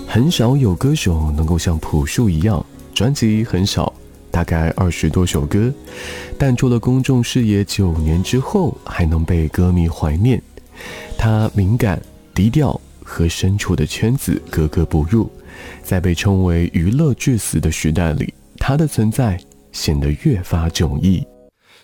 很少有歌手能够像朴树一样，专辑很少，大概20多首歌，但出了公众视野9年之后，还能被歌迷怀念。他敏感、低调，和身处的圈子格格不入，在被称为娱乐至死的时代里，他的存在显得越发迥异。